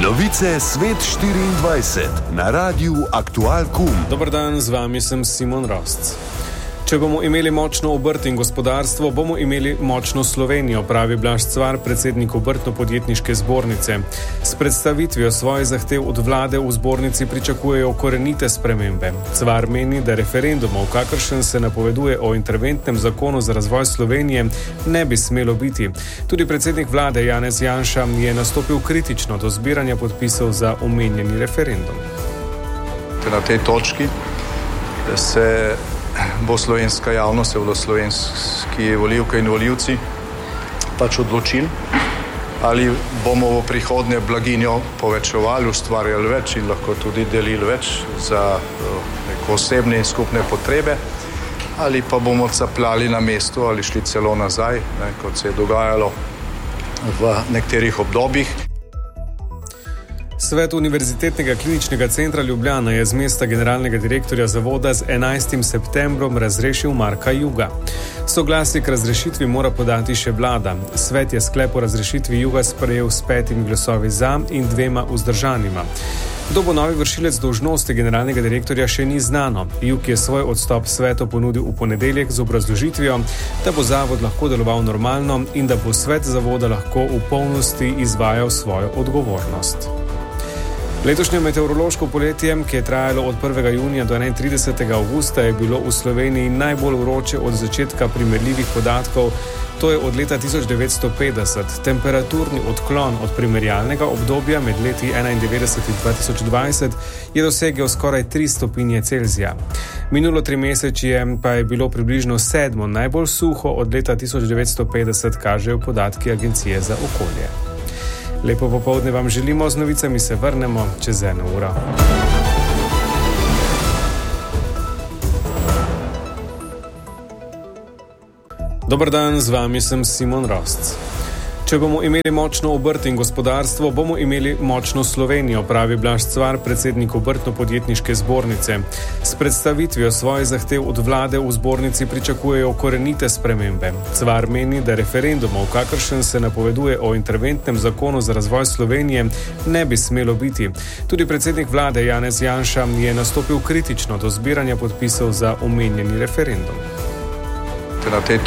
Novice Svet 24 na Radiu Aktual.com. Dober dan, z vami sem Simon Rosc. Če bomo imeli močno obrt in gospodarstvo, bomo imeli močno Slovenijo, pravi Blaž Cvar, predsednik Obrtno-podjetniške zbornice. S predstavitvijo svojih zahtev od vlade v zbornici pričakujejo korenite spremembe. Cvar meni, da referendumov, kakršen se napoveduje o interventnem zakonu za razvoj Slovenije, ne bi smelo biti. Tudi predsednik vlade Janez Janša je nastopil kritično do zbiranja podpisov za omenjeni referendum. Na tej točki bo slovenska javnost, bodo slovenski volivke in volivci pač odločili, ali bomo v prihodnje blaginjo povečevali, ustvarjali več in lahko tudi delili več za neko osebne in skupne potrebe, ali pa bomo capljali na mestu ali šli celo nazaj, kot se je dogajalo v nekaterih obdobjih. Svet Univerzitetnega kliničnega centra Ljubljana je z mesta generalnega direktorja zavoda z 11. septembrom razrešil Marka Juga. Soglasje k razrešitvi mora podati še vlada. Svet je sklep o razrešitvi Juga sprejel s 5 glasovi za in 2 vzdržanima. Kdo bo novi vršilec dolžnosti generalnega direktorja, še ni znano. Jug je svoj odstop svetu ponudil v ponedeljek z obrazložitvijo, da bo zavod lahko deloval normalno in da bo svet zavoda lahko v polnosti izvajal svojo odgovornost. Letošnje meteorološko poletje, ki je trajalo od 1. junija do 31. avgusta, je bilo v Sloveniji najbolj vroče od začetka primerljivih podatkov, to je od leta 1950. Temperaturni odklon od primerjalnega obdobja med leti 1991 in 2020 je dosegel skoraj 3 stopinje Celzija. Minulo 3 mesečje pa je bilo približno 7. najbolj suho od leta 1950, kažejo podatki Agencije za okolje. Lepo popoldne vam želimo, z novicami se vrnemo čez 1 uro. Dober dan, z vami sem Simon Rosc. Če bomo imeli močno obrt in gospodarstvo, bomo imeli močno Slovenijo, pravi Blaž Cvar, predsednik Obrtno-podjetniške zbornice. S predstavitvijo svojih zahtev od vlade v zbornici pričakujejo korenite spremembe. Cvar meni, da referendumov, kakršen se napoveduje o interventnem zakonu za razvoj Slovenije, ne bi smelo biti. Tudi predsednik vlade Janez Janša je nastopil kritično do zbiranja podpisov za omenjeni referendum. Na tej